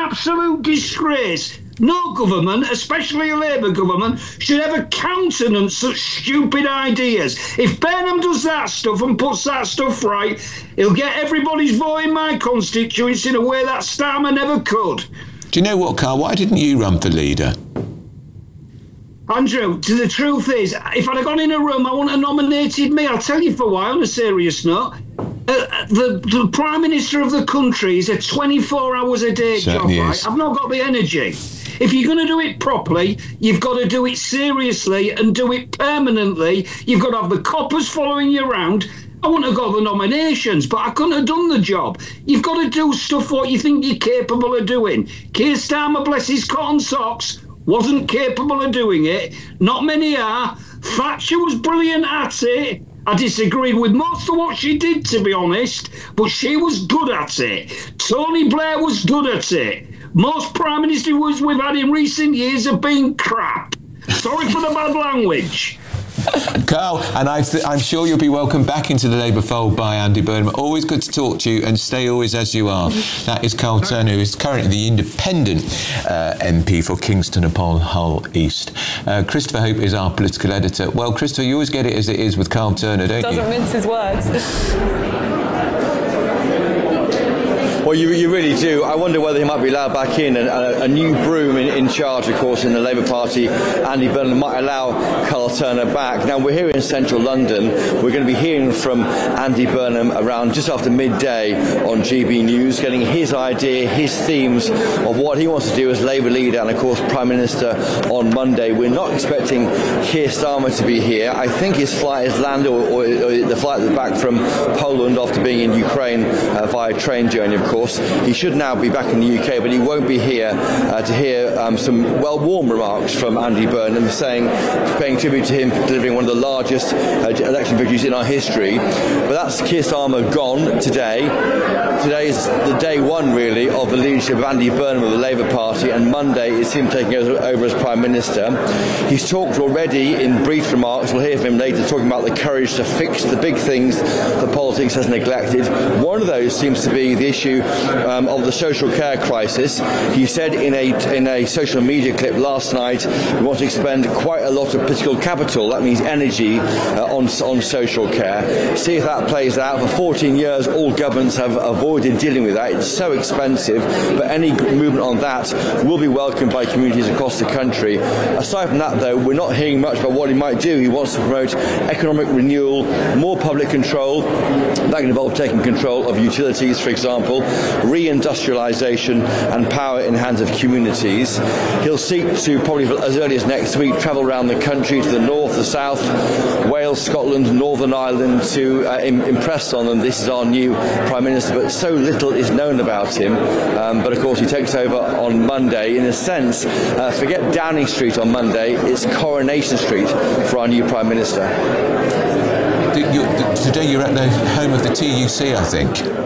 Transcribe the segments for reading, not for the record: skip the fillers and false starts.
absolute disgrace. No government, especially a Labour government, should ever countenance such stupid ideas. If Burnham does that stuff and puts that stuff right, he'll get everybody's vote in my constituency in a way that Starmer never could. Do you know what, Carl? Why didn't you run for leader? Andrew, the truth is, if I'd have gone in a room, I wouldn't have nominated me. I'll tell you for why, on a serious note. The Prime Minister of the country is a 24 hours a day job, right? I've not got the energy. If you're going to do it properly, you've got to do it seriously and do it permanently. You've got to have the coppers following you around. I wouldn't have got the nominations, but I couldn't have done the job. You've got to do stuff what you think you're capable of doing. Keir Starmer, bless his cotton socks, wasn't capable of doing it. Not many are. Thatcher was brilliant at it. I disagreed with most of what she did, to be honest, but she was good at it. Tony Blair was good at it. Most Prime Ministers we've had in recent years have been crap. Sorry for the bad language. Carl, and I'm sure you'll be welcomed back into the Labour fold by Andy Burnham. Always good to talk to you, and stay always as you are. That is Carl Turner, who is currently the independent MP for Kingston upon Hull East. Christopher Hope is our political editor. Well, Christopher, you always get it as it is with Carl Turner, don't you? Doesn't mince his words. Well, you really do. I wonder whether he might be allowed back in. A new broom in charge, of course, in the Labour Party, Andy Burnham, might allow Carl Turner back. Now, we're here in central London. We're going to be hearing from Andy Burnham around just after midday on GB News, getting his idea, his themes of what he wants to do as Labour leader and, of course, Prime Minister on Monday. We're not expecting Keir Starmer to be here. I think his flight has landed, or the flight back from Poland after being in Ukraine via train journey, of course. He should now be back in the UK, but he won't be here to hear some warm remarks from Andy Burnham, paying tribute to him for delivering one of the largest election victories in our history. But that's Keir Starmer gone today. Today is the day one, really, of the leadership of Andy Burnham of the Labour Party, and Monday is him taking over as Prime Minister. He's talked already in brief remarks, we'll hear from him later, talking about the courage to fix the big things that politics has neglected. One of those seems to be the issue of the social care crisis. He said in a social media clip last night, we want to expend quite a lot of political capital, that means energy, on social care. See if that plays out. For 14 years, all governments have avoided dealing with that. It's so expensive, but any movement on that will be welcomed by communities across the country. Aside from that, though, we're not hearing much about what he might do. He wants to promote economic renewal, more public control. That can involve taking control of utilities, for example, reindustrialisation and power in hands of communities. He'll seek to, probably as early as next week, travel around the country to the north, the south, Wales, Scotland, Northern Ireland, to impress on them this is our new Prime Minister. But so little is known about him. But of course he takes over on Monday. In a sense, forget Downing Street on Monday, it's Coronation Street for our new Prime Minister. Today you're at the home of the TUC, I think.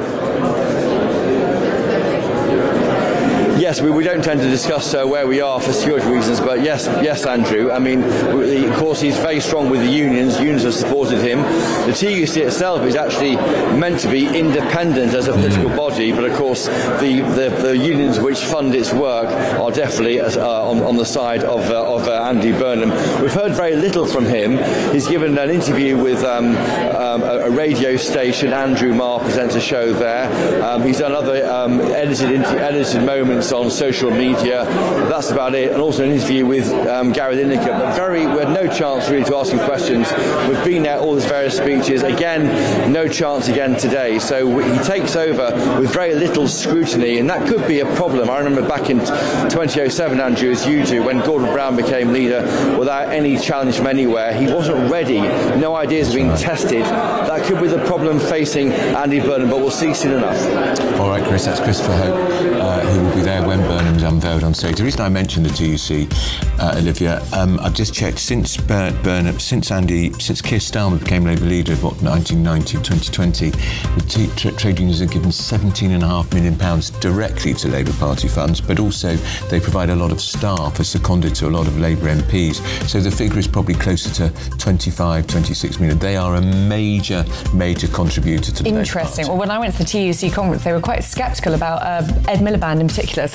Yes, we don't tend to discuss where we are for security reasons, but yes, Andrew. I mean, of course, he's very strong with the unions. Unions have supported him. The TUC itself is actually meant to be independent as a political body, but of course, the unions which fund its work are definitely on the side of Andy Burnham. We've heard very little from him. He's given an interview with a radio station. Andrew Marr presents a show there. He's done other edited moments on social media. That's about it. And also an interview with Gary Lineker. But we had no chance really to ask him questions. We've been there, all his various speeches. Again, no chance again today. So he takes over with very little scrutiny, and that could be a problem. I remember back in 2007, Andrew, as you do, when Gordon Brown became leader without any challenge from anywhere. He wasn't ready. No ideas were being tested. That could be the problem facing Andy Burnham, but we'll see soon enough. All right, Chris, that's Christopher Hope, who will be there when Burnham's unveiled on stage. The reason I mentioned the TUC, Olivia, I've just checked, since Keir Starmer became Labour leader, 1990, 2020, the trade unions have given £17.5 million directly to Labour Party funds, but also they provide a lot of staff as seconded to a lot of Labour MPs. So the figure is probably closer to 25, 26 million. They are a major contributor to the Interesting. Well, when I went to the TUC conference, they were quite sceptical about Ed Miliband in particular.